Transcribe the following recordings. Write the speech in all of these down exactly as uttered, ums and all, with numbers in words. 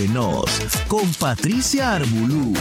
Nos, con Patricia Armbulú.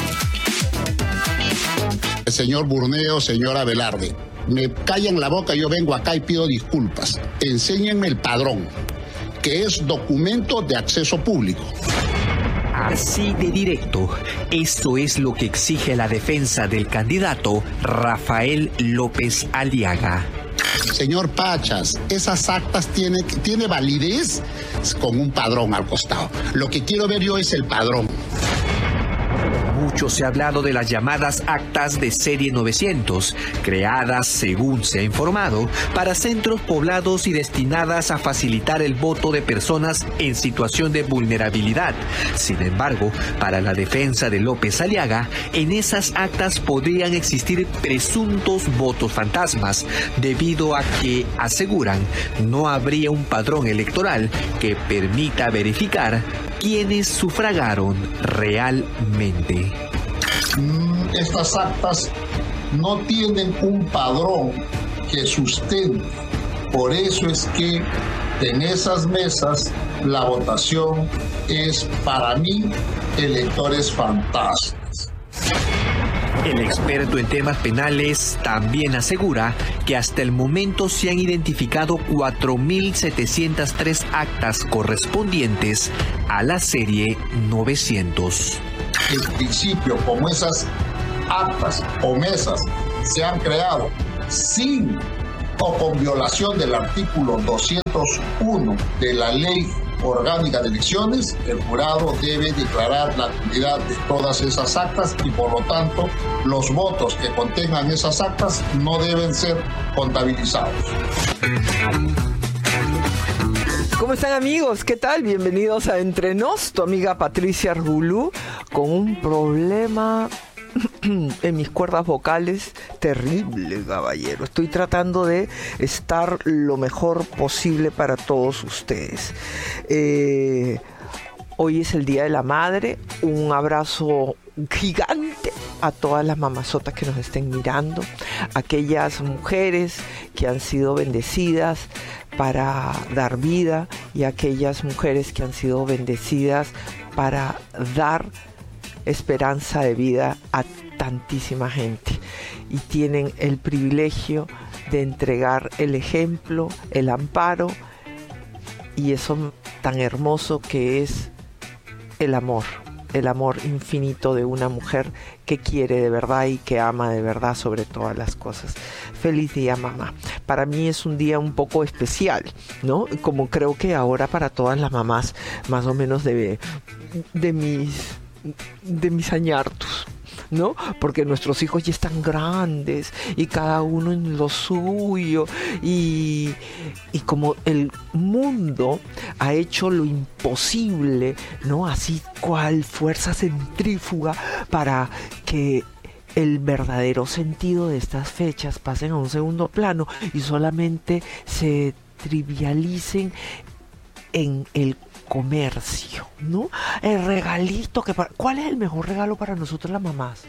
Señor Burneo, señora Velarde, me callan la boca, yo vengo acá y pido disculpas. Enséñenme el padrón, que es documento de acceso público. Así de directo, esto es lo que exige la defensa del candidato Rafael López Aliaga. Señor Pachas, esas actas tiene, tiene validez con un padrón al costado. Lo que quiero ver yo es el padrón. Mucho se ha hablado de las llamadas actas de serie novecientos, creadas, según se ha informado, para centros poblados y destinadas a facilitar el voto de personas en situación de vulnerabilidad. Sin embargo, para la defensa de López Aliaga, en esas actas podrían existir presuntos votos fantasmas, debido a que, aseguran, no habría un padrón electoral que permita verificar quiénes sufragaron realmente. Estas actas no tienen un padrón que sustente. Por eso es que en esas mesas la votación es, para mí, electores fantasmas. El experto en temas penales también asegura que hasta el momento se han identificado cuatro mil setecientas tres actas correspondientes a la serie novecientos. En principio, como esas actas o mesas se han creado sin o con violación del artículo doscientos uno de la Ley Orgánica de Elecciones, el jurado debe declarar la nulidad de todas esas actas y, por lo tanto, los votos que contengan esas actas no deben ser contabilizados. ¿Cómo están, amigos? ¿Qué tal? Bienvenidos a Entre Nos, tu amiga Patricia Armbulú, con un problema en mis cuerdas vocales terrible, caballero. Estoy tratando de estar lo mejor posible para todos ustedes. Eh, hoy es el Día de la Madre. Un abrazo gigante a todas las mamazotas que nos estén mirando, aquellas mujeres que han sido bendecidas para dar vida y aquellas mujeres que han sido bendecidas para dar esperanza de vida a tantísima gente y tienen el privilegio de entregar el ejemplo, el amparo y eso tan hermoso que es el amor, el amor infinito de una mujer que quiere de verdad y que ama de verdad sobre todas las cosas. Feliz día, mamá. Para mí es un día un poco especial, ¿no? Como creo que ahora para todas las mamás más o menos de, de mis de mis añartos, ¿no? Porque nuestros hijos ya están grandes y cada uno en lo suyo y, y como el mundo ha hecho lo imposible, ¿no? Así cual fuerza centrífuga para que el verdadero sentido de estas fechas pasen a un segundo plano y solamente se trivialicen en el comercio, ¿no? El regalito que para... ¿Cuál es el mejor regalo para nosotros las mamás?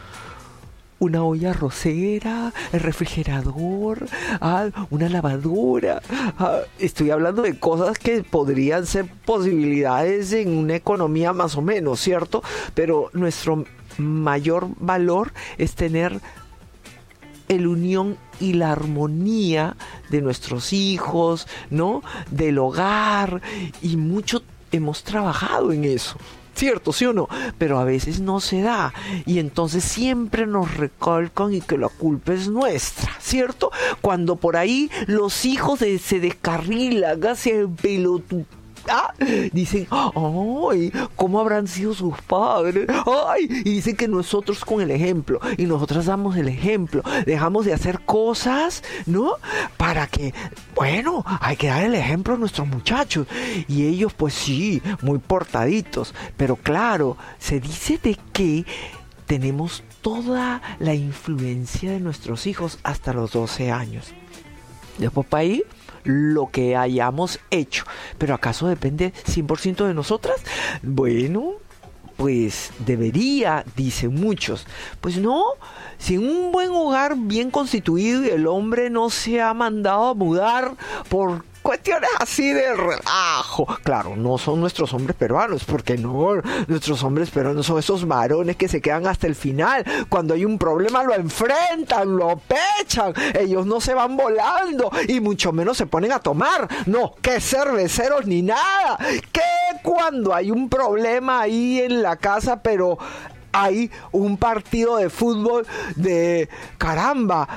Una olla arrocera, el refrigerador, ah, una lavadora. Ah, estoy hablando de cosas que podrían ser posibilidades en una economía más o menos, ¿cierto? Pero nuestro mayor valor es tener el unión y la armonía de nuestros hijos, ¿no? Del hogar, y mucho hemos trabajado en eso, ¿cierto? ¿Sí o no? Pero a veces no se da y entonces siempre nos recalcan y que la culpa es nuestra, ¿cierto? Cuando por ahí los hijos se, se descarrilan, se pelotudean. Ah, dicen, ay, ¿cómo habrán sido sus padres? Ay, y dicen que nosotros con el ejemplo, y nosotras damos el ejemplo, dejamos de hacer cosas, ¿no? Para que, bueno, hay que dar el ejemplo a nuestros muchachos, y ellos pues sí, muy portaditos, pero claro, se dice de que tenemos toda la influencia de nuestros hijos hasta los doce años. Después para ahí, lo que hayamos hecho. ¿Pero acaso depende cien por ciento de nosotras? Bueno, pues debería, dicen muchos. Pues no, si en un buen hogar bien constituido y el hombre no se ha mandado a mudar por cuestiones así de relajo. Claro, no son nuestros hombres peruanos, porque no, nuestros hombres peruanos son esos varones que se quedan hasta el final. Cuando hay un problema lo enfrentan, lo pechan. Ellos no se van volando y mucho menos se ponen a tomar. No, que cerveceros ni nada. Que cuando hay un problema ahí en la casa, pero hay un partido de fútbol de caramba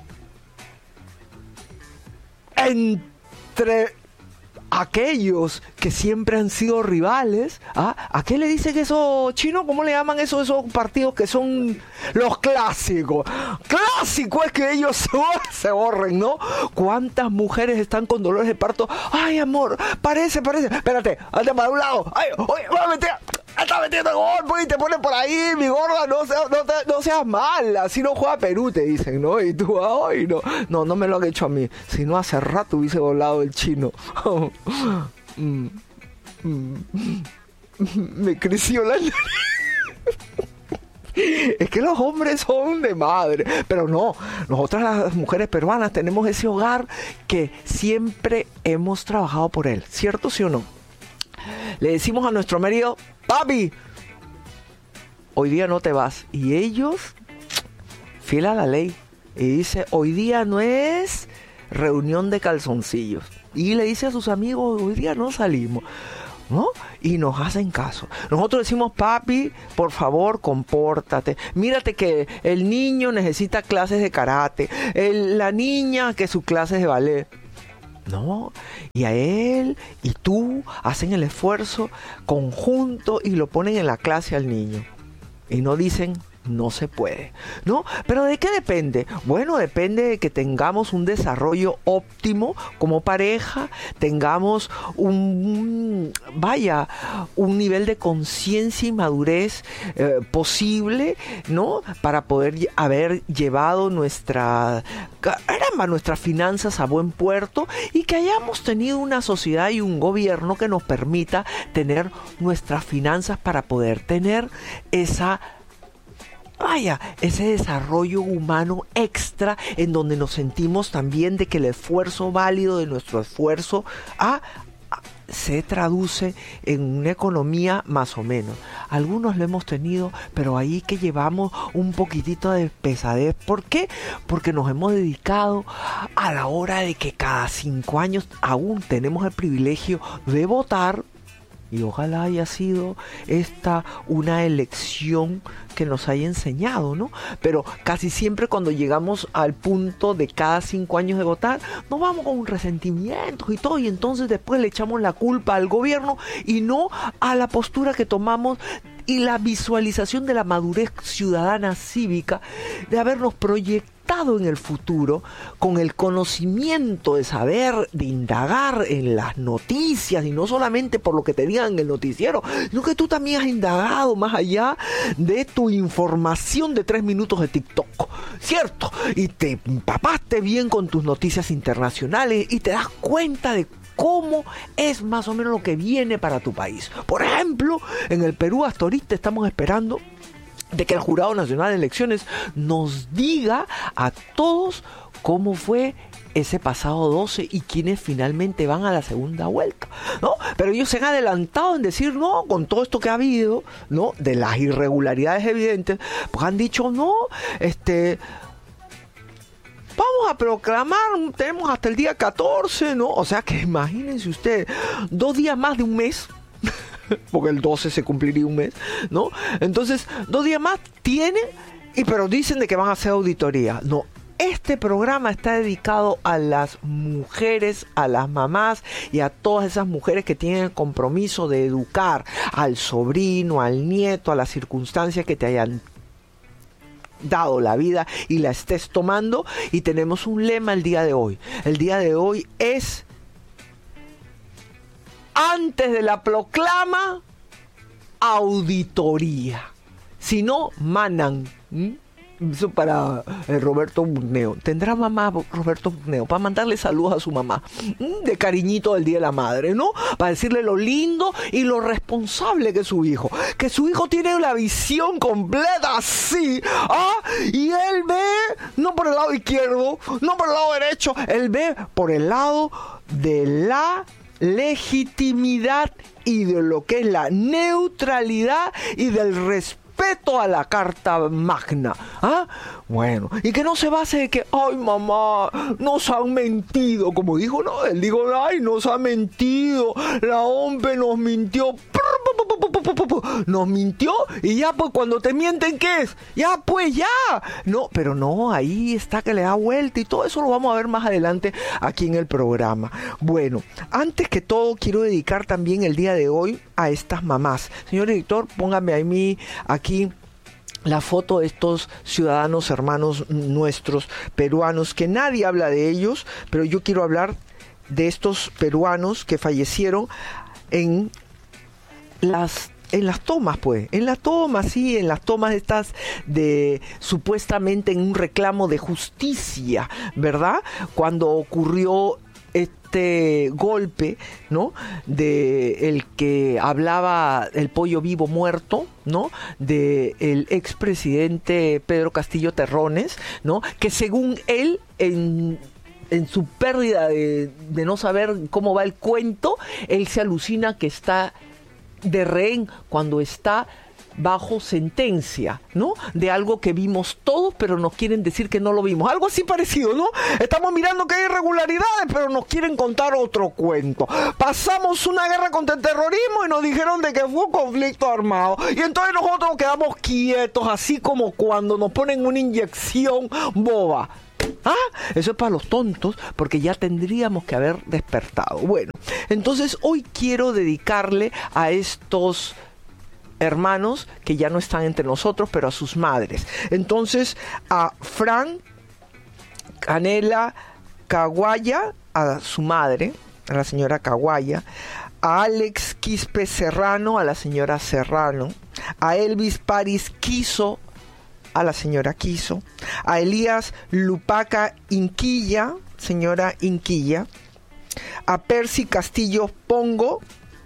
entre aquellos que siempre han sido rivales. ¿Ah? ¿A qué le dicen eso, chino? ¿Cómo le llaman eso, esos partidos que son los clásicos? Clásico es que ellos se, se borren, ¿no? ¿Cuántas mujeres están con dolores de parto? Ay, amor, parece, parece. Espérate, hazte para un lado. Ay, oye, voy a meter... Está metiendo gol, y te pones por ahí, mi gorda, no, sea, no, te, no seas mala, así no juega Perú, te dicen, ¿no? Y tú, ay, no, no, no me lo han hecho a mí, si no hace rato hubiese volado el chino. mm, mm, me creció la nariz. Es que los hombres son de madre, pero no, nosotras las mujeres peruanas tenemos ese hogar que siempre hemos trabajado por él, ¿cierto, sí o no? Le decimos a nuestro marido, papi, hoy día no te vas. Y ellos, fiel a la ley, y dice, hoy día no es reunión de calzoncillos. Y le dice a sus amigos, hoy día no salimos, ¿no? Y nos hacen caso. Nosotros decimos, papi, por favor, compórtate. Mírate que el niño necesita clases de karate, el, la niña que sus clases de ballet. No, y a él y tú hacen el esfuerzo conjunto y lo ponen en la clase al niño. Y no dicen, no se puede, ¿no? ¿Pero de qué depende? Bueno, depende de que tengamos un desarrollo óptimo como pareja, tengamos un, vaya, un nivel de conciencia y madurez eh, posible, ¿no? Para poder haber llevado nuestra, caramba, nuestras finanzas a buen puerto y que hayamos tenido una sociedad y un gobierno que nos permita tener nuestras finanzas para poder tener esa Vaya, ese desarrollo humano extra en donde nos sentimos también de que el esfuerzo válido de nuestro esfuerzo ah, se traduce en una economía más o menos. Algunos lo hemos tenido, pero ahí que llevamos un poquitito de pesadez. ¿Por qué? Porque nos hemos dedicado a la hora de que cada cinco años aún tenemos el privilegio de votar. Y ojalá haya sido esta una elección que nos haya enseñado, ¿no? Pero casi siempre cuando llegamos al punto de cada cinco años de votar, nos vamos con resentimientos y todo, y entonces después le echamos la culpa al gobierno y no a la postura que tomamos y la visualización de la madurez ciudadana cívica de habernos proyectado en el futuro con el conocimiento de saber, de indagar en las noticias y no solamente por lo que te digan en el noticiero, sino que tú también has indagado más allá de tu información de tres minutos de TikTok, ¿cierto? Y te empapaste bien con tus noticias internacionales y te das cuenta de cómo es más o menos lo que viene para tu país. Por ejemplo, en el Perú hasta ahorita estamos esperando de que el Jurado Nacional de Elecciones nos diga a todos cómo fue ese pasado doce y quiénes finalmente van a la segunda vuelta, ¿no? Pero ellos se han adelantado en decir, no, con todo esto que ha habido, ¿no? De las irregularidades evidentes, pues han dicho, no, este... vamos a proclamar, tenemos hasta el día catorce, ¿no? O sea que imagínense ustedes, dos días más de un mes, porque el doce se cumpliría un mes, ¿no? Entonces, dos días más tienen, y pero dicen de que van a hacer auditoría. No, este programa está dedicado a las mujeres, a las mamás y a todas esas mujeres que tienen el compromiso de educar al sobrino, al nieto, a las circunstancias que te hayan dado la vida y la estés tomando. Y tenemos un lema el día de hoy. El día de hoy es: antes de la proclama, auditoría. Si no, manan. ¿Mm? Eso para eh, Roberto Burneo. ¿Tendrá mamá Roberto Burneo? Para mandarle saludos a su mamá. De cariñito del Día de la Madre, ¿no? Para decirle lo lindo y lo responsable que es su hijo. Que su hijo tiene la visión completa así. ¿Ah? Y él ve, no por el lado izquierdo, no por el lado derecho. Él ve por el lado de la legitimidad y de lo que es la neutralidad y del respeto respeto a la Carta Magna. ¿Ah? Bueno, y que no se base de que, ay mamá, nos han mentido, como dijo, no, él dijo, ay, nos ha mentido, la hombre nos mintió, nos mintió, y ya pues cuando te mienten, ¿qué es? Ya pues ya, no, pero no, ahí está que le da vuelta y todo eso lo vamos a ver más adelante aquí en el programa. Bueno, antes que todo quiero dedicar también el día de hoy a estas mamás. Señor editor, póngame a mí aquí la foto de estos ciudadanos hermanos nuestros peruanos, que nadie habla de ellos, pero yo quiero hablar de estos peruanos que fallecieron en las en las tomas, pues, en las tomas, sí, en las tomas estas de supuestamente en un reclamo de justicia, ¿verdad? Cuando ocurrió este golpe, ¿no? De el que hablaba el pollo vivo muerto, ¿no? De el expresidente Pedro Castillo Terrones, ¿no? Que según él, en en su pérdida de, de no saber cómo va el cuento, él se alucina que está de rehén cuando está bajo sentencia, ¿no? De algo que vimos todos, pero nos quieren decir que no lo vimos. Algo así parecido, ¿no? Estamos mirando que hay irregularidades, pero nos quieren contar otro cuento. Pasamos una guerra contra el terrorismo y nos dijeron de que fue un conflicto armado. Y entonces nosotros quedamos quietos, así como cuando nos ponen una inyección boba. ¿Ah? Eso es para los tontos, porque ya tendríamos que haber despertado. Bueno, entonces hoy quiero dedicarle a estos hermanos que ya no están entre nosotros, pero a sus madres. Entonces, a Fran Canela Caguaya, a su madre, a la señora Caguaya, a Alex Quispe Serrano, a la señora Serrano, a Elvis Paris Quiso, a la señora Quiso, a Elías Lupaca Inquilla, señora Inquilla, a Percy Castillo Pongo,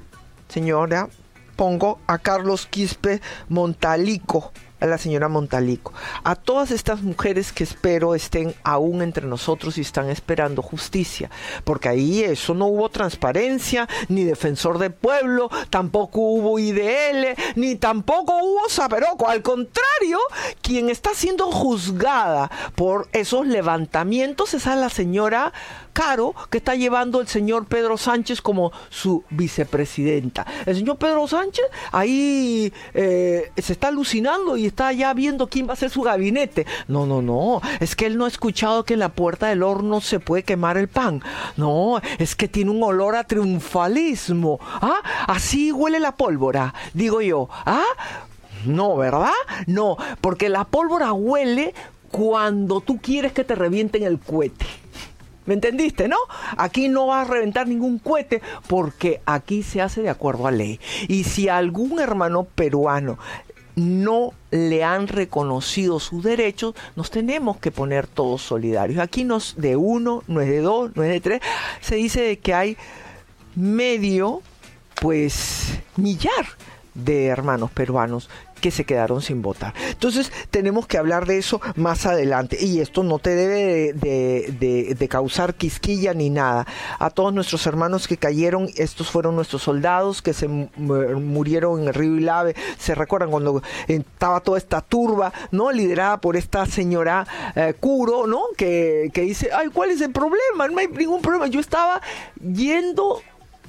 señora Pongo, a Carlos Quispe Montalico, a la señora Montalico, a todas estas mujeres que espero estén aún entre nosotros y están esperando justicia, porque ahí eso no hubo transparencia, ni defensor del pueblo, tampoco hubo I D L, ni tampoco hubo Saberoco. Al contrario, quien está siendo juzgada por esos levantamientos es a la señora Caro, que está llevando el señor Pedro Sánchez como su vicepresidenta. El señor Pedro Sánchez ahí eh, se está alucinando y está ya viendo quién va a ser su gabinete. No, no, no, es que él no ha escuchado que en la puerta del horno se puede quemar el pan. No, es que tiene un olor a triunfalismo. ¿Ah? Así huele la pólvora, digo yo. ¿Ah? No, ¿verdad? No, porque la pólvora huele cuando tú quieres que te revienten el cohete. ¿Me entendiste, no? Aquí no va a reventar ningún cohete porque aquí se hace de acuerdo a ley. Y si a algún hermano peruano no le han reconocido sus derechos, nos tenemos que poner todos solidarios. Aquí no es de uno, no es de dos, no es de tres. Se dice de que hay medio, pues, millar de hermanos peruanos que se quedaron sin votar. Entonces tenemos que hablar de eso más adelante, y esto no te debe de, de, de, de causar quisquilla ni nada. A todos nuestros hermanos que cayeron, estos fueron nuestros soldados que se murieron en el río Ilave. Se recuerdan cuando estaba toda esta turba, ¿no? Liderada por esta señora eh, Curo, ¿no? Que, que dice, ay, ¿cuál es el problema? No hay ningún problema. Yo estaba yendo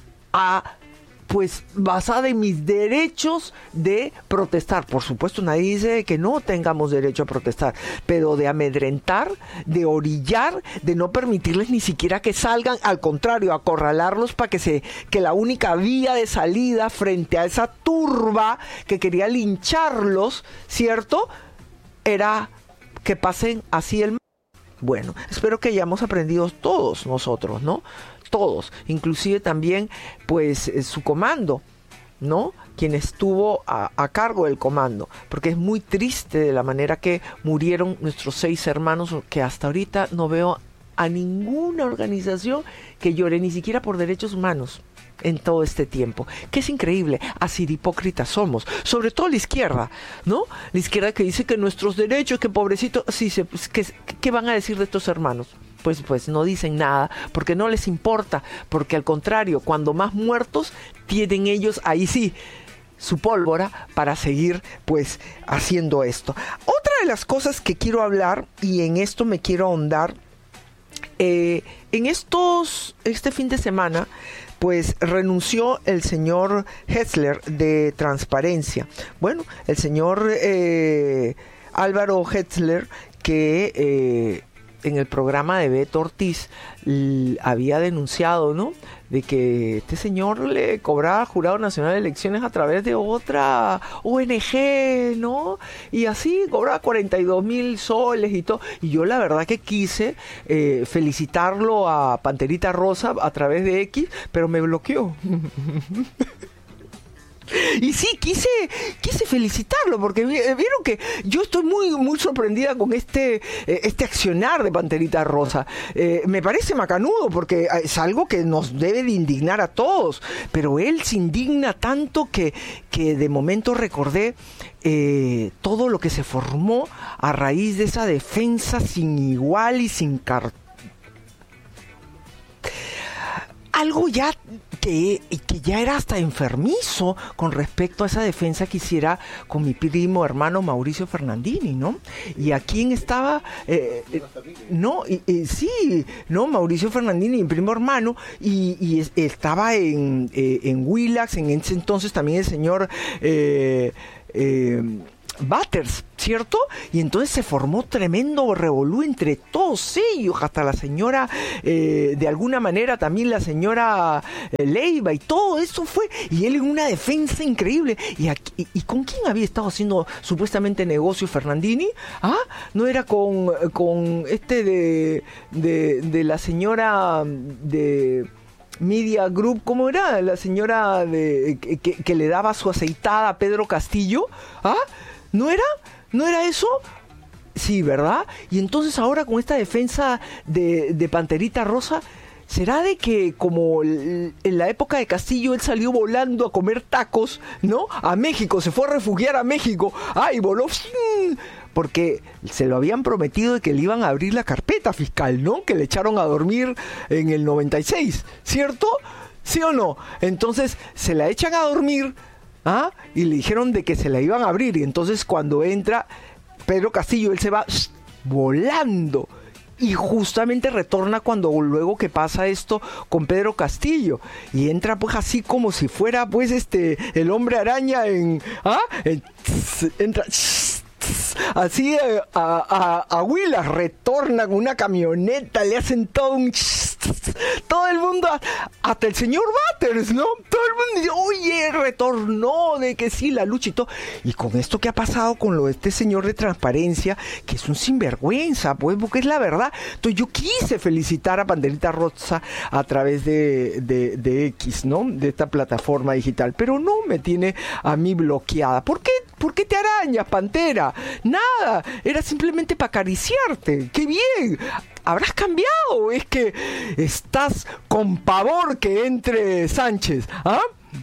a pues basada en mis derechos de protestar. Por supuesto, nadie dice que no tengamos derecho a protestar, pero de amedrentar, de orillar, de no permitirles ni siquiera que salgan, al contrario, acorralarlos para que se, que la única vía de salida frente a esa turba que quería lincharlos, ¿cierto?, era que pasen así el... Bueno, espero que hayamos aprendido todos nosotros, ¿no? Todos, inclusive también, pues, su comando, ¿no?, quien estuvo a, a cargo del comando, porque es muy triste de la manera que murieron nuestros seis hermanos, que hasta ahorita no veo a ninguna organización que llore, ni siquiera por derechos humanos, en todo este tiempo, que es increíble. Así de hipócritas somos, sobre todo la izquierda, ¿no? La izquierda que dice que nuestros derechos, que pobrecito, sí, se, que, ¿qué van a decir de estos hermanos? Pues, pues no dicen nada, porque no les importa, porque al contrario, cuando más muertos tienen ellos, ahí sí, su pólvora para seguir pues haciendo esto. Otra de las cosas que quiero hablar, y en esto me quiero ahondar, eh, en estos, este fin de semana, pues renunció el señor Hetzler de Transparencia. Bueno, el señor eh, Álvaro Hetzler, que eh, en el programa de Beto Ortiz l- había denunciado, ¿no?, de que este señor le cobraba al Jurado Nacional de Elecciones a través de otra O N G, ¿no? Y así cobraba cuarenta y dos mil soles y todo. Y yo la verdad que quise eh, felicitarlo a Panterita Rosa a través de X, pero me bloqueó. Y sí, quise quise felicitarlo, porque vieron que yo estoy muy muy sorprendida con este eh, este accionar de Panterita Rosa. Eh, me parece macanudo, porque es algo que nos debe de indignar a todos, pero él se indigna tanto que, que de momento recordé eh, todo lo que se formó a raíz de esa defensa sin igual y sin cartón. Algo ya que, que ya era hasta enfermizo con respecto a esa defensa que hiciera con mi primo hermano Mauricio Fernandini, ¿no? Y a quién estaba, eh, eh, no, y, y, sí, no, Mauricio Fernandini, mi primo hermano, y, y es, estaba en, eh, en Willax, en ese entonces también el señor eh, eh, Batters, ¿cierto? Y entonces se formó tremendo revolú entre todos ellos, hasta la señora, eh, de alguna manera también la señora eh, Leiva, y todo eso fue, y él en una defensa increíble. ¿Y, aquí, y, y con quién había estado haciendo supuestamente negocio Fernandini? ¿Ah? ¿No era con, con este de, de, de la señora de Media Group, ¿cómo era? La señora de, que, que, que le daba su aceitada a Pedro Castillo? ¿Ah? ¿No era? ¿No era eso? Sí, ¿verdad? Y entonces ahora con esta defensa de, de Panterita Rosa, ¿será de que como en la época de Castillo él salió volando a comer tacos, ¿no?, a México, se fue a refugiar a México, ¡ay, voló! Porque se lo habían prometido de que le iban a abrir la carpeta fiscal, ¿no?, que le echaron a dormir en el noventa y seis, ¿cierto? ¿Sí o no? Entonces se la echan a dormir, ¿ah?, y le dijeron de que se la iban a abrir, y entonces cuando entra Pedro Castillo, él se va ¡shh!, volando, y justamente retorna cuando luego que pasa esto con Pedro Castillo, y entra pues así como si fuera pues este el hombre araña en ¿ah? En, tss, entra tss, tss, así a, a, a Huila, retorna con una camioneta, le hacen todo un tss, tss, todo el mundo, hasta el señor Batters, ¿no? Todo el mundo dice, oye, retornó, de que sí, la lucha y todo. Y con esto que ha pasado con lo de este señor de Transparencia, que es un sinvergüenza, pues, porque es la verdad. Entonces yo quise felicitar a Panterita Rosa a través de, de, de X, ¿no?, de esta plataforma digital, pero no me tiene a mí bloqueada. ¿Por qué? ¿Por qué te arañas, Pantera? Nada, era simplemente para acariciarte. ¡Qué bien! ¿Habrás cambiado? Es que estás con pavor que entre Sánchez, ¿ah?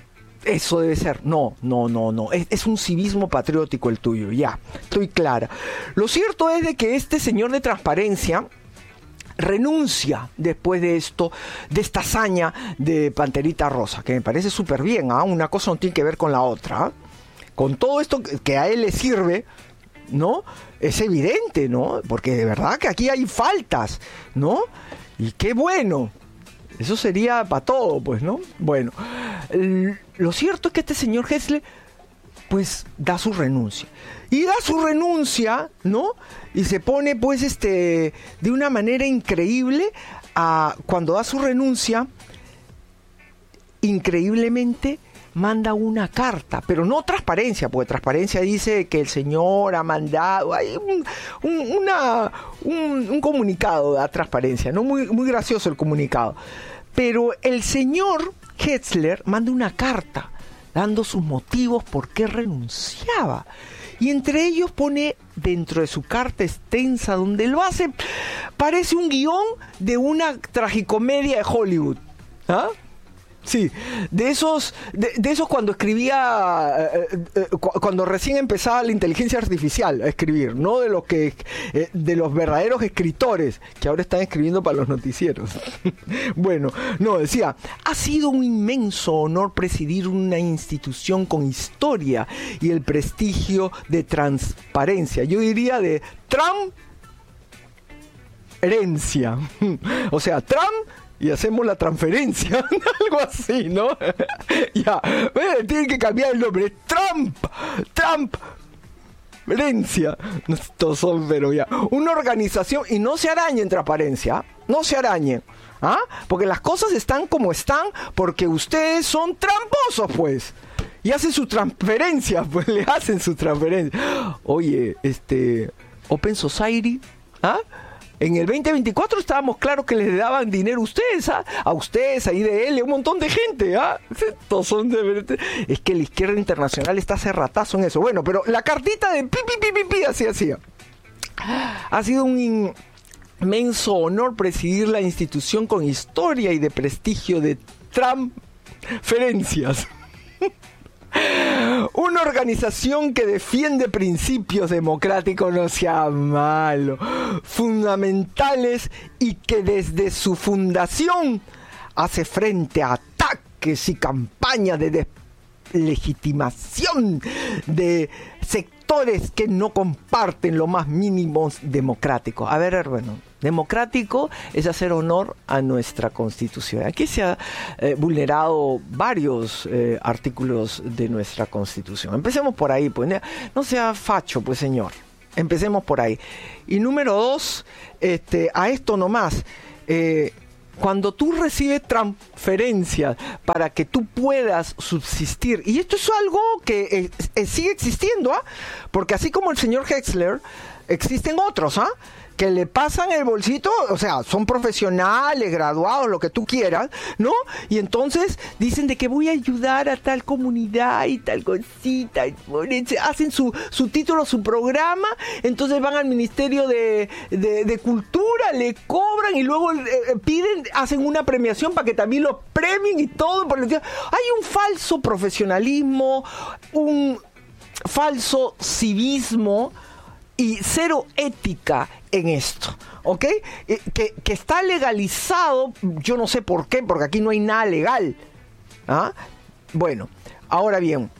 Eso debe ser. No, no, no, no. Es, es un civismo patriótico el tuyo, ya. Estoy clara. Lo cierto es de que este señor de Transparencia renuncia después de esto, de esta hazaña de Panterita Rosa, que me parece súper bien, ¿ah? Una cosa no tiene que ver con la otra, ¿ah? Con todo esto que a él le sirve, ¿no? Es evidente, ¿no? Porque de verdad que aquí hay faltas, ¿no? Y qué bueno. Eso sería para todo, pues, ¿no? Bueno, el, lo cierto es que este señor Hetzler, pues, da su renuncia. Y da su renuncia, ¿no? Y se pone, pues, este, de una manera increíble, a, cuando da su renuncia, increíblemente manda una carta, pero no Transparencia, porque Transparencia dice que el señor ha mandado, hay un, un, una, un, un comunicado a Transparencia, ¿no? Muy, muy gracioso el comunicado. Pero el señor Hetzler manda una carta, dando sus motivos por qué renunciaba. Y entre ellos pone dentro de su carta extensa, donde lo hace, parece un guión de una tragicomedia de Hollywood. ¿Ah? Sí, de esos, de, de esos cuando escribía, eh, eh, cuando recién empezaba la inteligencia artificial a escribir, no de los que, eh, de los verdaderos escritores que ahora están escribiendo para los noticieros. Bueno, no, decía, ha sido un inmenso honor presidir una institución con historia y el prestigio de transparencia. Yo diría de Trump-herencia. O sea, Trump y hacemos la transferencia, algo así, ¿no? Ya, eh, tienen que cambiar el nombre, Trump, Trump, herencia, estos son, pero ya, una organización, y no se arañen transparencia, no se arañen, ¿ah? Porque las cosas están como están, porque ustedes son tramposos, pues, y hacen su transferencia, pues, le hacen su transferencia. Oye, este, Open Society, ¿ah? En el veinte veinticuatro estábamos claros que les daban dinero a ustedes, ¿ah? A ustedes, a I D L, un montón de gente, ¿ah? Estos son de... Es que la izquierda internacional está hace ratazo en eso. Bueno, pero la cartita de pi, pi, pi, pi, pi, así hacía. Ha sido un inmenso honor presidir la institución con historia y de prestigio de transferencias. Una organización que defiende principios democráticos, no sea malo, fundamentales, y que desde su fundación hace frente a ataques y campañas de deslegitimación de sectores que no comparten lo más mínimo democrático. A ver, hermano, democrático es hacer honor a nuestra Constitución. Aquí se han eh, vulnerado varios eh, artículos de nuestra Constitución. Empecemos por ahí, pues. No sea facho, pues, señor. Empecemos por ahí. Y número dos, este, a esto nomás. Eh, Cuando tú recibes transferencias para que tú puedas subsistir, y esto es algo que eh, eh, sigue existiendo, ¿ah? Porque así como el señor Hexler, existen otros, ¿ah? Que le pasan el bolsito, o sea, son profesionales, graduados, lo que tú quieras, ¿no? Y entonces dicen de que voy a ayudar a tal comunidad y tal cosita, y hacen su, su título, su programa, entonces van al Ministerio de, de, de Cultura, le cobran y luego eh, piden, hacen una premiación para que también los premien y todo. Por el... Hay un falso profesionalismo, un falso civismo y cero ética en esto, ¿ok? Eh, que, que está legalizado, yo no sé por qué, porque aquí no hay nada legal. ¿Ah? Bueno, ahora bien,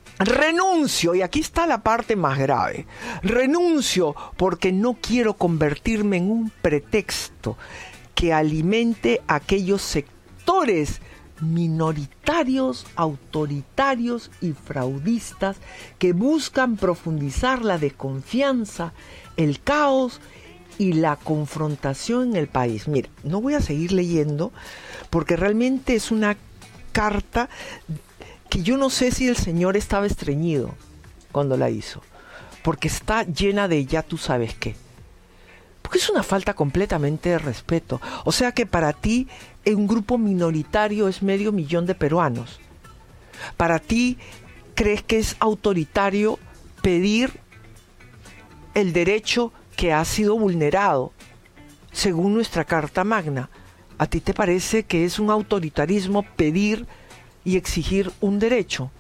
renuncio, y aquí está la parte más grave, renuncio porque no quiero convertirme en un pretexto que alimente a aquellos sectores minoritarios, autoritarios y fraudistas que buscan profundizar la desconfianza, el caos y la confrontación en el país. Mira, no voy a seguir leyendo porque realmente es una carta que yo no sé si el señor estaba estreñido cuando la hizo, porque está llena de ya tú sabes qué. Porque es una falta completamente de respeto. O sea que para ti un grupo minoritario es medio millón de peruanos. Para ti crees que es autoritario pedir el derecho que ha sido vulnerado según nuestra Carta Magna. ¿A ti te parece que es un autoritarismo pedir y exigir un derecho?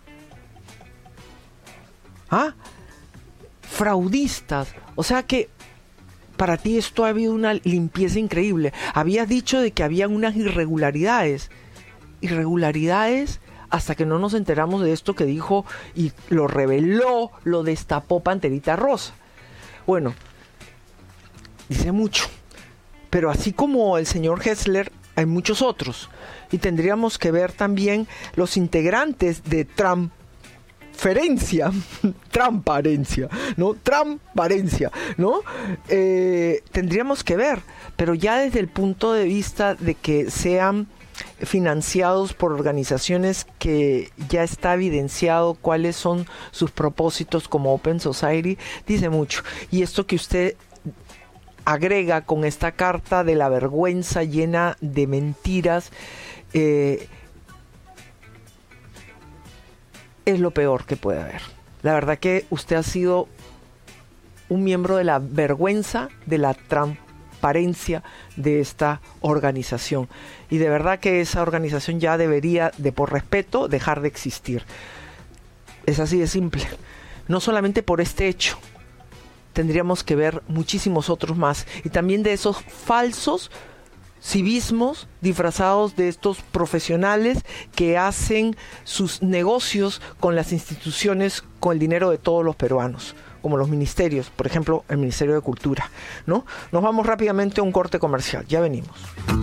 ¿Ah? Fraudistas. O sea que para ti esto ha habido una limpieza increíble. Habías dicho de que habían unas irregularidades. Irregularidades hasta que no nos enteramos de esto que dijo y lo reveló, lo destapó Panterita Rosa. Bueno, dice mucho. Pero así como el señor Hexler, hay muchos otros. Y tendríamos que ver también los integrantes de Trump. Ferencia, transparencia, ¿no? Transparencia, ¿no? Eh, tendríamos que ver, pero ya desde el punto de vista de que sean financiados por organizaciones que ya está evidenciado cuáles son sus propósitos como Open Society, dice mucho. Y esto que usted agrega con esta carta de la vergüenza llena de mentiras, eh, es lo peor que puede haber. La verdad que usted ha sido un miembro de la vergüenza, de la transparencia de esta organización. Y de verdad que esa organización ya debería, de por respeto, dejar de existir. Es así de simple. No solamente por este hecho. Tendríamos que ver muchísimos otros más. Y también de esos falsos civismos disfrazados de estos profesionales que hacen sus negocios con las instituciones, con el dinero de todos los peruanos, como los ministerios, por ejemplo, el Ministerio de Cultura, ¿no? Nos vamos rápidamente a un corte comercial. Ya venimos.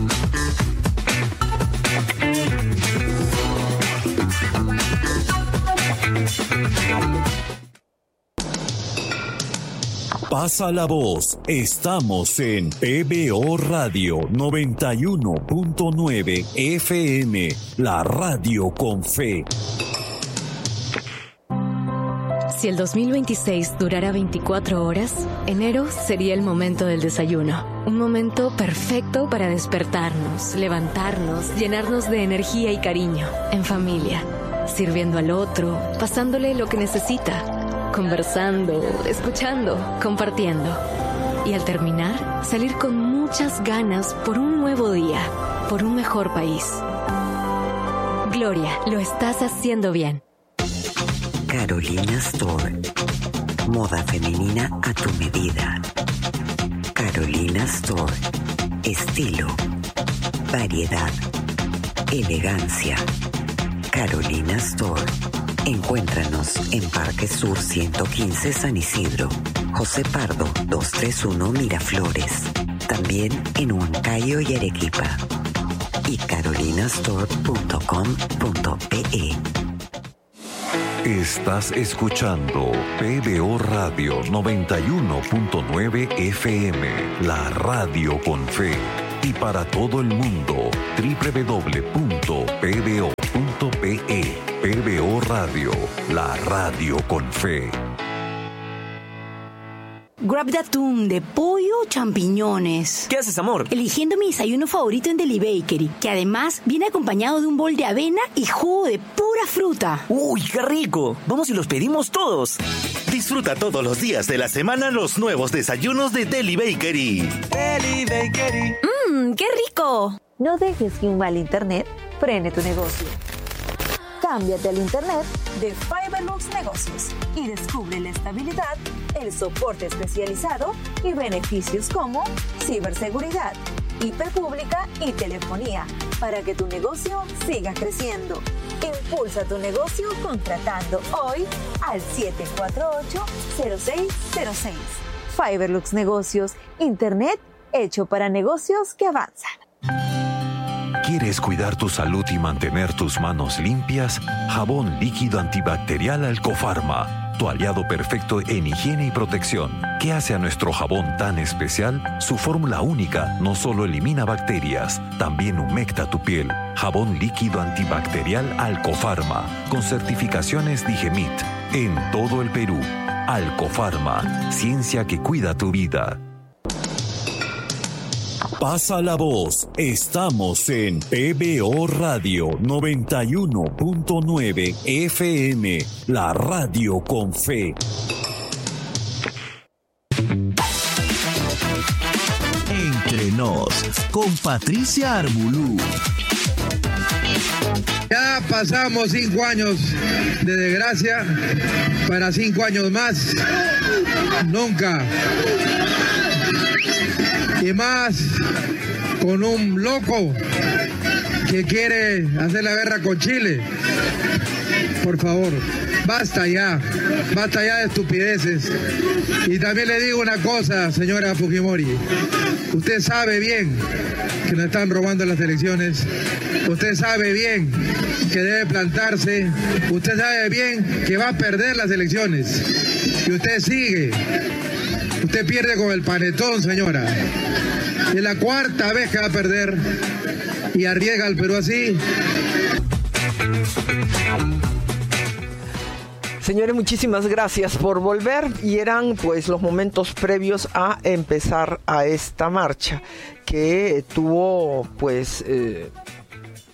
Pasa la voz. Estamos en P B O Radio noventa y uno punto nueve F M, la radio con fe. Si el dos mil veintiséis durara veinticuatro horas, enero sería el momento del desayuno. Un momento perfecto para despertarnos, levantarnos, llenarnos de energía y cariño, en familia, sirviendo al otro, pasándole lo que necesita. Conversando, escuchando, compartiendo. Y al terminar, salir con muchas ganas por un nuevo día, por un mejor país. Gloria, lo estás haciendo bien. Carolina Store. Moda femenina a tu medida. Carolina Store. Estilo, variedad, elegancia. Carolina Store. Encuéntranos en Parque Sur ciento quince San Isidro, José Pardo doscientos treinta y uno Miraflores, también en Huancayo y Arequipa, y carolinastore punto com punto pe. Estás escuchando P B O Radio noventa y uno punto nueve F M, la radio con fe. Y para todo el mundo, doble u doble u doble u punto p b o punto pe. P B O Radio, la radio con fe. Grab the Tune de pollo o champiñones. ¿Qué haces, amor? Eligiendo mi desayuno favorito en Deli Bakery, que además viene acompañado de un bol de avena y jugo de pura fruta. ¡Uy, qué rico! Vamos y los pedimos todos. Disfruta todos los días de la semana los nuevos desayunos de Deli Bakery. Deli Bakery. ¡Mmm, qué rico! No dejes que un mal internet frene tu negocio. Cámbiate al internet de Fiberlux Negocios y descubre la estabilidad, el soporte especializado y beneficios como ciberseguridad, I P pública y telefonía para que tu negocio siga creciendo. Impulsa tu negocio contratando hoy al siete cuatro ocho, cero seis cero seis. Fiberlux Negocios, internet hecho para negocios que avanzan. ¿Quieres cuidar tu salud y mantener tus manos limpias? Jabón líquido antibacterial Alcofarma, tu aliado perfecto en higiene y protección. ¿Qué hace a nuestro jabón tan especial? Su fórmula única no solo elimina bacterias, también humecta tu piel. Jabón líquido antibacterial Alcofarma, con certificaciones Digemit, en todo el Perú. Alcofarma, ciencia que cuida tu vida. Pasa la voz. Estamos en P B O Radio noventa y uno punto nueve F M, la radio con fe. Entre nos, con Patricia Armbulú. Ya pasamos cinco años de desgracia, para cinco años más, nunca. Y más con un loco que quiere hacer la guerra con Chile. Por favor, basta ya, basta ya de estupideces. Y también le digo una cosa, señora Fujimori. Usted sabe bien que nos están robando las elecciones. Usted sabe bien que debe plantarse. Usted sabe bien que va a perder las elecciones. Y usted sigue. Usted pierde con el panetón, señora. Es la cuarta vez que va a perder y arriesga al Perú así. Señores, muchísimas gracias por volver. Y eran pues los momentos previos a empezar a esta marcha que tuvo pues eh,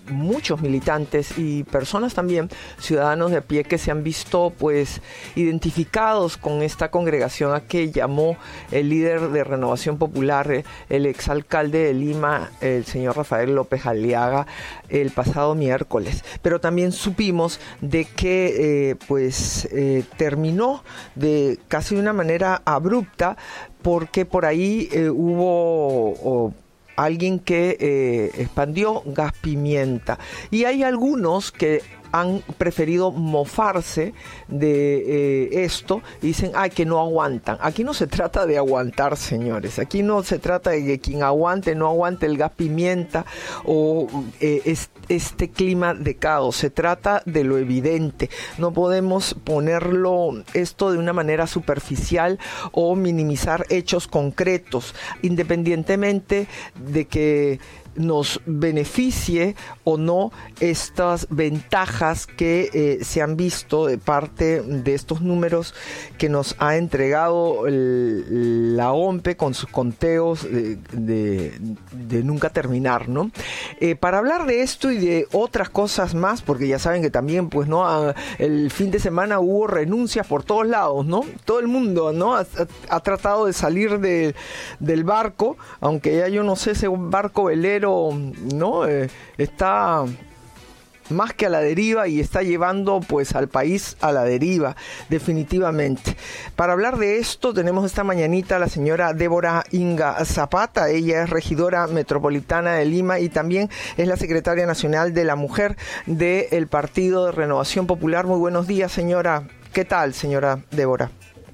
muchos militantes y personas también, ciudadanos de a pie, que se han visto pues identificados con esta congregación a que llamó el líder de Renovación Popular, el exalcalde de Lima, el señor Rafael López Aliaga, el pasado miércoles. Pero también supimos de que eh, pues eh, terminó de casi de una manera abrupta, porque por ahí eh, hubo... Oh, alguien que eh, expandió gas pimienta. Y hay algunos que han preferido mofarse de eh, esto y dicen, ay, que no aguantan. Aquí no se trata de aguantar, señores. Aquí no se trata de que quien aguante, no aguante el gas pimienta o eh, es, este clima de caos. Se trata de lo evidente. No podemos ponerlo esto de una manera superficial o minimizar hechos concretos, independientemente de que nos beneficie o no estas ventajas que eh, se han visto de parte de estos números que nos ha entregado el, la O M P E con sus conteos de, de, de nunca terminar, ¿no? Eh, para hablar de esto y de otras cosas más, porque ya saben que también, pues, ¿no? A, el fin de semana hubo renuncias por todos lados, ¿no? Todo el mundo, ¿no? Ha, ha tratado de salir de, del barco, aunque ya yo no sé, ese barco velero no eh, está más que a la deriva y está llevando pues al país a la deriva, definitivamente. Para hablar de esto tenemos esta mañanita a la señora Débora Inga Zapata. Ella es regidora metropolitana de Lima y también es la secretaria nacional de la mujer del Partido de Renovación Popular. Muy buenos días, señora. ¿Qué tal, señora Débora?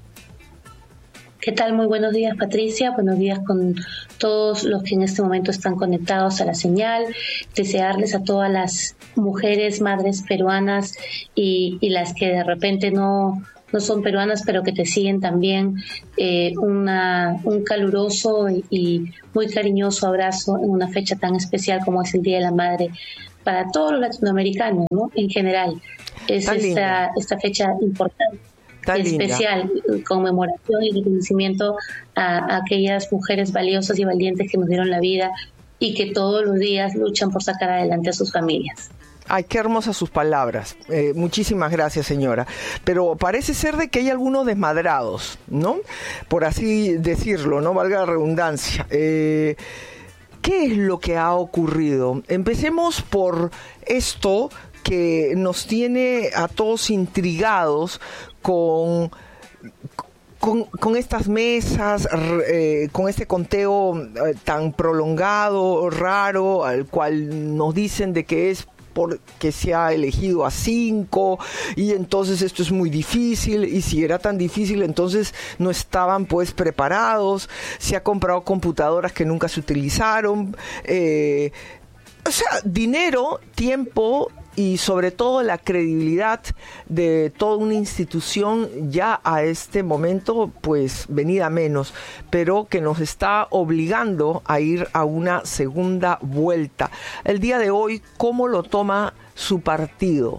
¿Qué tal? Muy buenos días, Patricia. Buenos días con todos los que en este momento están conectados a la señal. Desearles a todas las mujeres, madres peruanas y, y las que de repente no, no son peruanas, pero que te siguen también, eh, una, un caluroso y, y muy cariñoso abrazo en una fecha tan especial como es el Día de la Madre para todos los latinoamericanos, ¿no? En general. Es esta, esta fecha importante. Tan especial, linda. Conmemoración y reconocimiento a, a aquellas mujeres valiosas y valientes que nos dieron la vida y que todos los días luchan por sacar adelante a sus familias. Ay, qué hermosas sus palabras. Eh, muchísimas gracias, señora. Pero parece ser de que hay algunos desmadrados, ¿no? Por así decirlo, no valga la redundancia. Eh, ¿Qué es lo que ha ocurrido? Empecemos por esto que nos tiene a todos intrigados con, con, con estas mesas, eh, con este conteo eh, tan prolongado, raro, al cual nos dicen de que es porque se ha elegido a cinco y entonces esto es muy difícil, y si era tan difícil entonces no estaban pues preparados, se ha comprado computadoras que nunca se utilizaron, eh, o sea, dinero, tiempo y sobre todo la credibilidad de toda una institución ya a este momento pues venida menos, pero que nos está obligando a ir a una segunda vuelta. El día de hoy, ¿cómo lo toma su partido?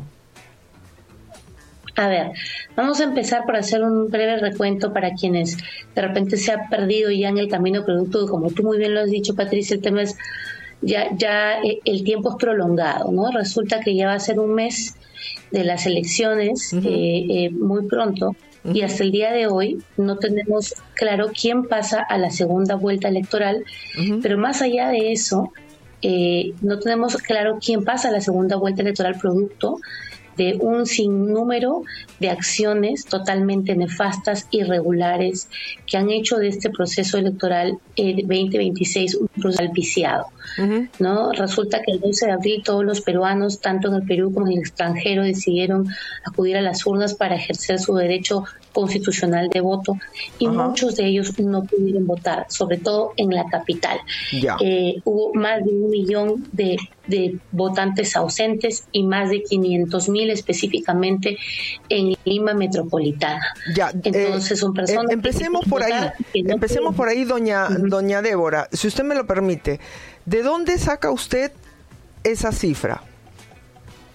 A ver, vamos a empezar por hacer un breve recuento para quienes de repente se ha perdido ya en el camino producto, como tú muy bien lo has dicho, Patricia, el tema es Ya, ya el tiempo es prolongado, ¿no? Resulta que ya va a ser un mes de las elecciones, uh-huh. eh, eh, muy pronto, uh-huh. y hasta el día de hoy no tenemos claro quién pasa a la segunda vuelta electoral, uh-huh. pero más allá de eso, eh, no tenemos claro quién pasa a la segunda vuelta electoral producto de un sinnúmero de acciones totalmente nefastas, irregulares, que han hecho de este proceso electoral eh, veinte veintiséis un proceso viciado. Uh-huh. ¿No? Resulta que el doce de abril todos los peruanos, tanto en el Perú como en el extranjero, decidieron acudir a las urnas para ejercer su derecho constitucional de voto, y uh-huh. muchos de ellos no pudieron votar, sobre todo en la capital. Yeah. Eh, hubo más de un millón de, de votantes ausentes y más de quinientos mil específicamente en Lima metropolitana. Ya, entonces eh, son personas. Eh, empecemos por ahí, no empecemos pueden... por ahí, doña, uh-huh. doña Débora, si usted me lo permite. ¿De dónde saca usted esa cifra?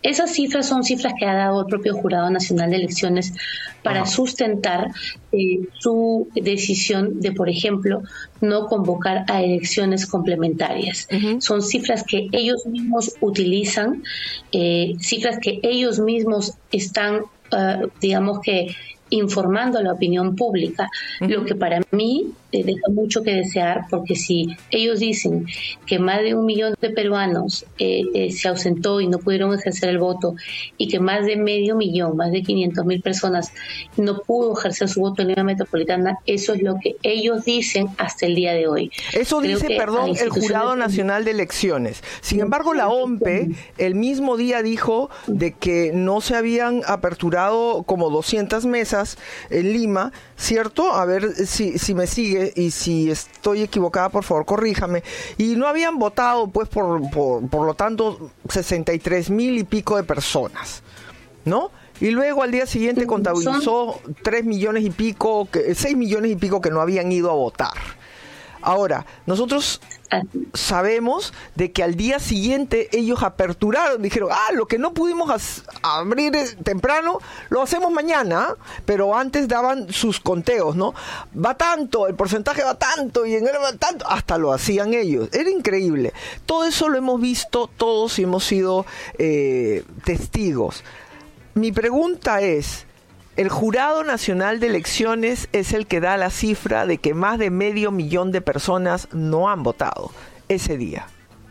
Esas cifras son cifras que ha dado el propio Jurado Nacional de Elecciones para Ajá. sustentar eh, su decisión de, por ejemplo, no convocar a elecciones complementarias. Uh-huh. Son cifras que ellos mismos utilizan, eh, cifras que ellos mismos están, uh, digamos que, informando a la opinión pública, uh-huh. lo que para mí eh, deja mucho que desear, porque si ellos dicen que más de un millón de peruanos eh, eh, se ausentó y no pudieron ejercer el voto, y que más de medio millón, más de quinientas mil personas no pudo ejercer su voto en Lima Metropolitana, eso es lo que ellos dicen hasta el día de hoy. Eso Creo dice, perdón, el Jurado Nacional de Elecciones. Sin embargo, la O M P E el mismo día dijo de que no se habían aperturado como doscientas mesas en Lima, ¿cierto? A ver si, si me sigue y si estoy equivocada, por favor, corríjame. Y no habían votado, pues, por, por, por lo tanto, sesenta y tres mil y pico de personas, ¿no? Y luego al día siguiente contabilizó tres millones y pico, seis millones y pico que no habían ido a votar. Ahora, nosotros sabemos de que al día siguiente ellos aperturaron, dijeron, ah, lo que no pudimos abrir temprano, lo hacemos mañana, pero antes daban sus conteos, ¿no? Va tanto, el porcentaje va tanto, y en él va tanto, hasta lo hacían ellos. Era increíble. Todo eso lo hemos visto todos y hemos sido eh, testigos. Mi pregunta es, el Jurado Nacional de Elecciones es el que da la cifra de que más de medio millón de personas no han votado ese día.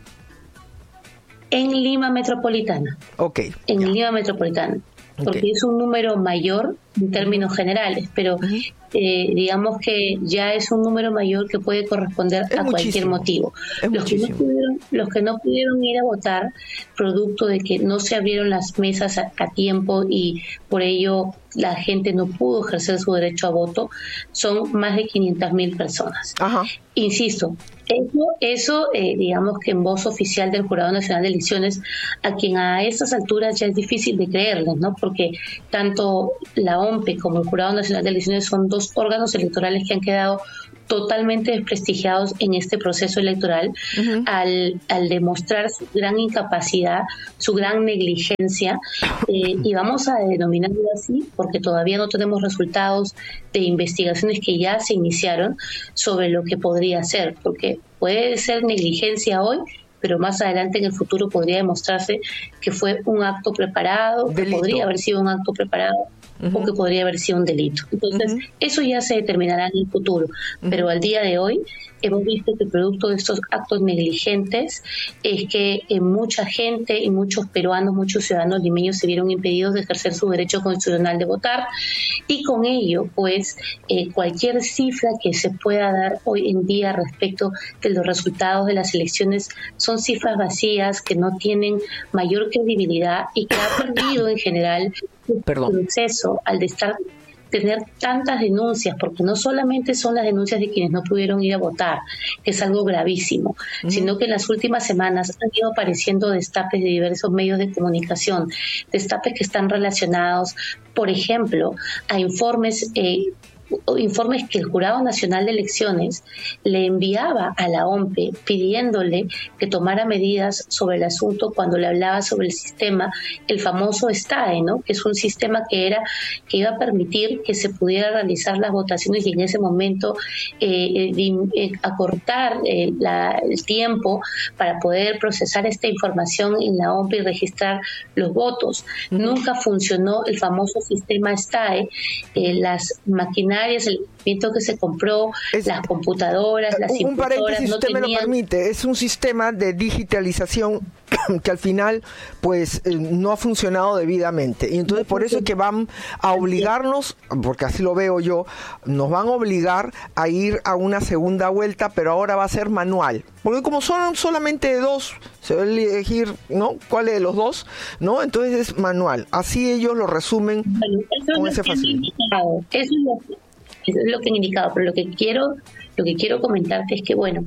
En Lima Metropolitana. Ok. En ya. Lima Metropolitana. Porque okay. es un número mayor en términos generales, pero uh-huh. eh, digamos que ya es un número mayor que puede corresponder es a muchísimo. cualquier motivo. Los que, no pudieron, los que no pudieron ir a votar, producto de que no se abrieron las mesas a, a tiempo y por ello la gente no pudo ejercer su derecho a voto, son más de quinientas mil personas. Ajá. Insisto, eso, eso eh, digamos que en voz oficial del Jurado Nacional de Elecciones, a quien a estas alturas ya es difícil de creerles, ¿no? Porque tanto la O M P E como el Jurado Nacional de Elecciones son dos órganos electorales que han quedado totalmente desprestigiados en este proceso electoral uh-huh. al, al demostrar su gran incapacidad, su gran negligencia, eh, y vamos a denominarlo así porque todavía no tenemos resultados de investigaciones que ya se iniciaron sobre lo que podría ser, porque puede ser negligencia hoy, pero más adelante en el futuro podría demostrarse que fue un acto preparado, que podría haber sido un acto preparado, uh-huh. o que podría haber sido un delito. Entonces, uh-huh. eso ya se determinará en el futuro, uh-huh. pero al día de hoy hemos visto que producto de estos actos negligentes es que eh, mucha gente y muchos peruanos, muchos ciudadanos limeños se vieron impedidos de ejercer su derecho constitucional de votar, y con ello, pues, eh, cualquier cifra que se pueda dar hoy en día respecto de los resultados de las elecciones son cifras vacías que no tienen mayor credibilidad y que ha perdido en general el proceso al de estar tener tantas denuncias, porque no solamente son las denuncias de quienes no pudieron ir a votar, que es algo gravísimo, uh-huh. sino que en las últimas semanas han ido apareciendo destapes de diversos medios de comunicación, destapes que están relacionados, por ejemplo, a informes eh, informes que el Jurado Nacional de Elecciones le enviaba a la O M P E pidiéndole que tomara medidas sobre el asunto cuando le hablaba sobre el sistema, el famoso STAE, ¿no? Que es un sistema que era que iba a permitir que se pudiera realizar las votaciones y en ese momento eh, eh, eh, acortar eh, la, el tiempo para poder procesar esta información en la O M P E y registrar los votos. Uh-huh. Nunca funcionó el famoso sistema STAE, eh, las maquinarias, el equipamiento que se compró, es, las computadoras, las un impresoras, paréntesis, no usted tenían... me lo permite, es un sistema de digitalización que al final pues eh, no ha funcionado debidamente, y entonces por eso es que van a obligarnos, porque así lo veo yo, nos van a obligar a ir a una segunda vuelta, pero ahora va a ser manual, porque como son solamente dos, se va a elegir, ¿no?, cuál de los dos, ¿no? Entonces es manual, así ellos lo resumen bueno, eso con es ese facilito. Eso es lo que Eso es lo que han indicado, pero lo que quiero, lo que quiero comentarte es que, bueno,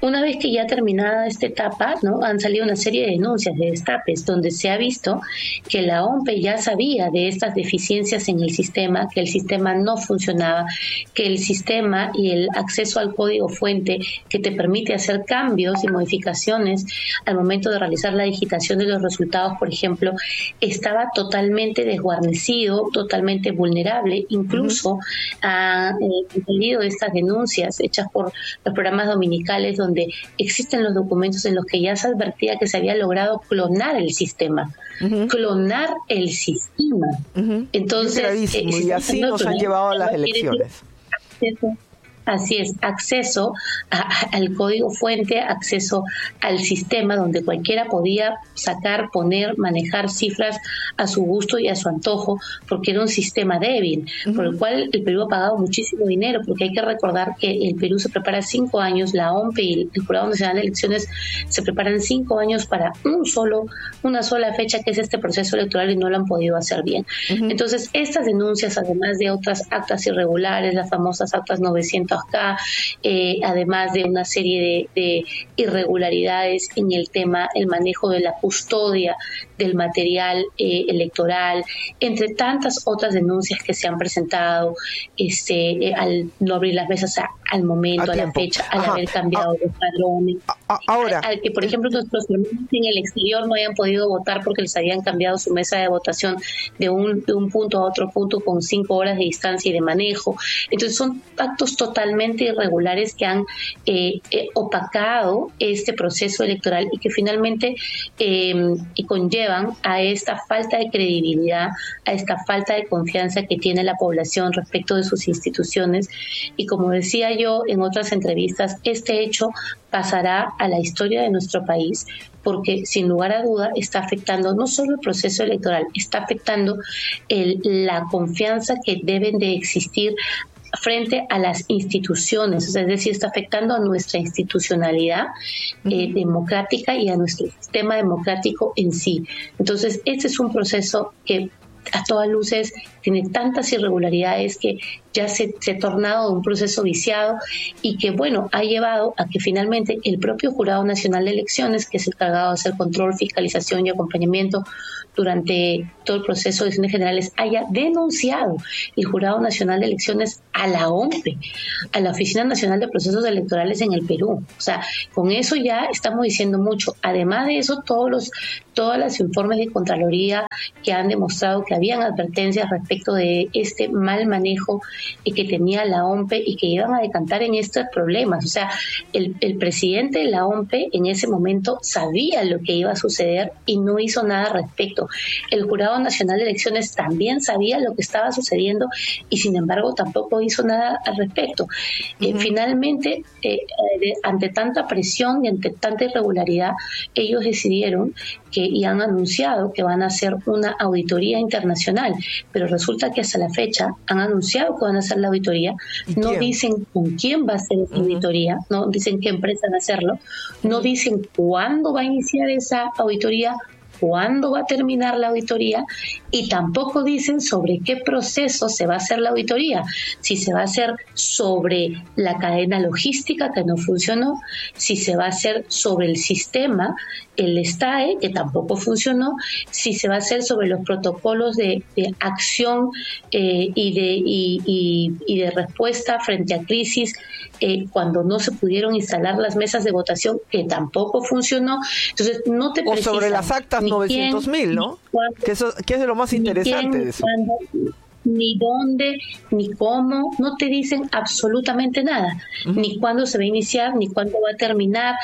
Una vez que ya terminada esta etapa, ¿no? Han salido una serie de denuncias, de destapes, donde se ha visto que la O M P E ya sabía de estas deficiencias en el sistema, que el sistema no funcionaba, que el sistema y el acceso al código fuente que te permite hacer cambios y modificaciones al momento de realizar la digitación de los resultados, por ejemplo, estaba totalmente desguarnecido, totalmente vulnerable. Incluso uh-huh. han eh, salido estas denuncias hechas por los programas dominicales donde existen los documentos en los que ya se advertía que se había logrado clonar el sistema. Uh-huh. Clonar el sistema. Uh-huh. Entonces, eh, y así nos han llevado a las elecciones. Acceso, así es, acceso a, a, al código fuente, acceso al sistema donde cualquiera podía sacar, poner, manejar cifras a su gusto y a su antojo, porque era un sistema débil, uh-huh. por el cual el Perú ha pagado muchísimo dinero, porque hay que recordar que el Perú se prepara cinco años, la O M P E y el Jurado Nacional de Elecciones se preparan cinco años para un solo, una sola fecha, que es este proceso electoral, y no lo han podido hacer bien. Uh-huh. Entonces, estas denuncias, además de otras actas irregulares, las famosas actas novecientos K, eh, además de una serie de, de irregularidades en el tema, el manejo de la custodia del material eh, electoral, entre tantas otras denuncias que se han presentado, este, eh, al no abrir las mesas a, al momento, a, a la fecha, al Ajá. haber cambiado los padrones, ahora, al, al que, por ejemplo, nuestros hermanos en el exterior no hayan podido votar porque les habían cambiado su mesa de votación de un, de un punto a otro punto con cinco horas de distancia y de manejo. Entonces, son actos totalmente irregulares que han eh, eh, opacado este proceso electoral y que finalmente eh, y conllevan a esta falta de credibilidad, a esta falta de confianza que tiene la población respecto de sus instituciones. Y como decía yo en otras entrevistas, este hecho pasará a la historia de nuestro país, porque sin lugar a duda está afectando no solo el proceso electoral, está afectando el, la confianza que deben de existir frente a las instituciones, o sea, es decir, está afectando a nuestra institucionalidad eh, democrática y a nuestro sistema democrático en sí. Entonces, este es un proceso que a todas luces tiene tantas irregularidades que ya se, se ha tornado un proceso viciado y que, bueno, ha llevado a que finalmente el propio Jurado Nacional de Elecciones, que es el encargado de hacer control, fiscalización y acompañamiento durante todo el proceso de elecciones generales, haya denunciado el Jurado Nacional de Elecciones a la O M P E, a la Oficina Nacional de Procesos Electorales en el Perú. O sea, con eso ya estamos diciendo mucho. Además de eso, todos los todos los informes de Contraloría que han demostrado que habían advertencias respecto de este mal manejo que tenía la O M P E y que iban a decantar en estos problemas. O sea, el, el presidente de la O M P E en ese momento sabía lo que iba a suceder y no hizo nada al respecto. El Jurado Nacional de Elecciones también sabía lo que estaba sucediendo y sin embargo tampoco hizo nada al respecto. Uh-huh. Eh, finalmente, eh, eh, ante tanta presión y ante tanta irregularidad, ellos decidieron que, y han anunciado que van a hacer una auditoría internacional, pero resulta que hasta la fecha han anunciado que van a hacer la auditoría, no ¿Quién? dicen con quién va a ser esa uh-huh. auditoría, no dicen qué empresa va a hacerlo, no dicen cuándo va a iniciar esa auditoría, cuándo va a terminar la auditoría y tampoco dicen sobre qué proceso se va a hacer la auditoría, si se va a hacer sobre la cadena logística que no funcionó, si se va a hacer sobre el sistema, el S T A E, que tampoco funcionó, si se va a hacer sobre los protocolos de, de acción eh, y, de, y, y, y de respuesta frente a crisis eh, cuando no se pudieron instalar las mesas de votación, que tampoco funcionó. Entonces, no te o sobre las actas novecientos mil, ¿no? Cuándo, que, eso, que es de lo más interesante quién, de eso. Cuándo, ni dónde, ni cómo, no te dicen absolutamente nada, uh-huh. ni cuándo se va a iniciar, ni cuándo va a terminar,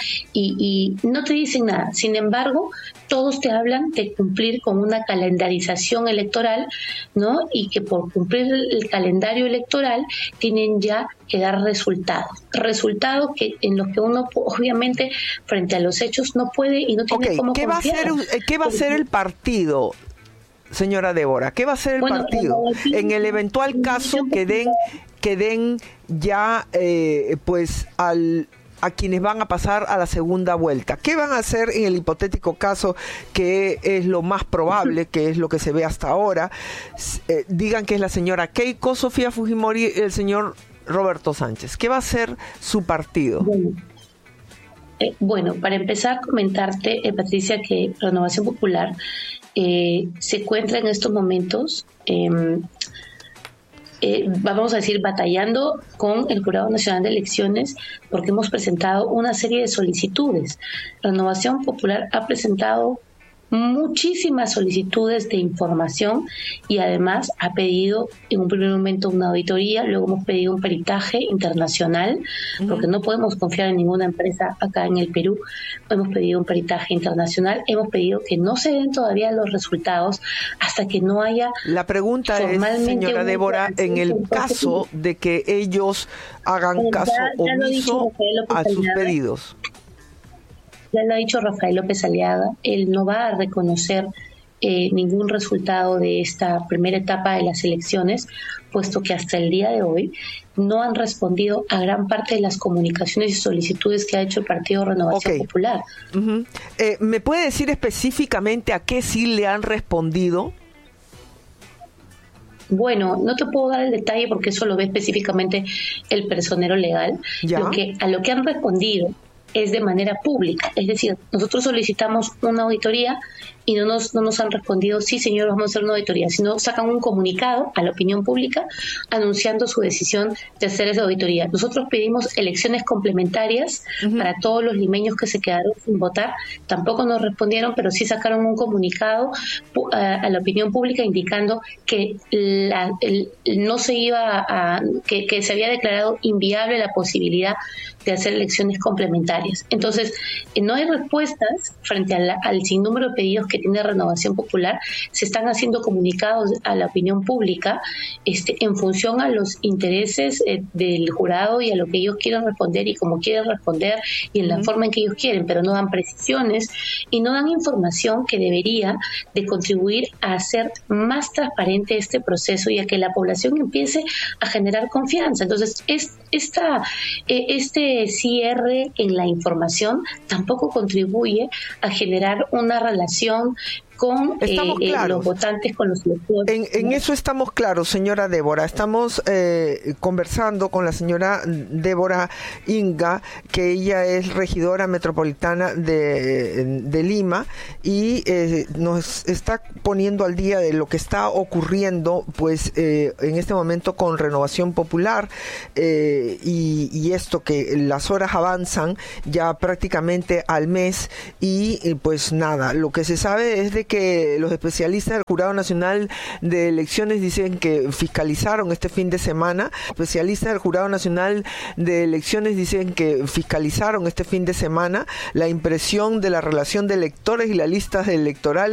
y, y no te dicen nada. Sin embargo, todos te hablan de cumplir con una calendarización electoral, ¿no? Y que por cumplir el calendario electoral tienen ya que dar resultados, resultados que en los que uno obviamente frente a los hechos no puede y no tiene okay, cómo ¿qué confiar. Va a ser, ¿Qué va a hacer el partido? Señora Débora, ¿qué va a hacer el bueno, partido en el eventual caso que den que den ya eh, pues al a quienes van a pasar a la segunda vuelta? ¿Qué van a hacer en el hipotético caso que es lo más probable, que es lo que se ve hasta ahora? Eh, digan que es la señora Keiko, Sofía Fujimori y el señor Roberto Sánchez. ¿Qué va a hacer su partido? Bueno. Eh, bueno, para empezar, comentarte, eh, Patricia, que Renovación Popular eh, se encuentra en estos momentos, eh, eh, vamos a decir, batallando con el Jurado Nacional de Elecciones, porque hemos presentado una serie de solicitudes. Renovación Popular ha presentado muchísimas solicitudes de información y además ha pedido en un primer momento una auditoría, luego hemos pedido un peritaje internacional, uh-huh. porque no podemos confiar en ninguna empresa acá en el Perú. Hemos pedido un peritaje internacional, hemos pedido que no se den todavía los resultados hasta que no haya. La pregunta es, señora Débora, en el caso de que ellos hagan caso omiso a sus pedidos. Ya lo ha dicho Rafael López Aliaga, él no va a reconocer eh, ningún resultado de esta primera etapa de las elecciones, puesto que hasta el día de hoy no han respondido a gran parte de las comunicaciones y solicitudes que ha hecho el Partido Renovación okay. Popular. Uh-huh. Eh, ¿Me puede decir específicamente a qué sí le han respondido? Bueno, no te puedo dar el detalle porque eso lo ve específicamente el personero legal. ¿Ya? Lo que, a lo que han respondido es de manera pública, es decir, nosotros solicitamos una auditoría y no nos, no nos han respondido, sí señor, vamos a hacer una auditoría, sino sacan un comunicado a la opinión pública anunciando su decisión de hacer esa auditoría. Nosotros pedimos elecciones complementarias uh-huh. para todos los limeños que se quedaron sin votar, tampoco nos respondieron, pero sí sacaron un comunicado uh, a la opinión pública indicando que la, el, no se iba a, que, que se había declarado inviable la posibilidad de hacer elecciones complementarias. Entonces, eh, no hay respuestas frente a la, al sinnúmero de pedidos que tiene Renovación Popular. Se están haciendo comunicados a la opinión pública este, en función a los intereses eh, del jurado y a lo que ellos quieran responder y cómo quieren responder y en la uh-huh. forma en que ellos quieren, pero no dan precisiones y no dan información que debería de contribuir a hacer más transparente este proceso y a que la población empiece a generar confianza. Entonces, es, esta, eh, este cierre en la información tampoco contribuye a generar una relación con eh, eh, los votantes, con los electores. En, en eso estamos claros, señora Débora. Estamos eh, conversando con la señora Débora Inga, que ella es regidora metropolitana de, de Lima y eh, nos está poniendo al día de lo que está ocurriendo pues eh, en este momento con Renovación Popular eh, y, y esto que las horas avanzan ya prácticamente al mes y eh, pues nada, lo que se sabe es de que los especialistas del Jurado Nacional de Elecciones dicen que fiscalizaron este fin de semana. Especialistas del Jurado Nacional de Elecciones dicen que fiscalizaron este fin de semana la impresión de la relación de electores y las listas electorales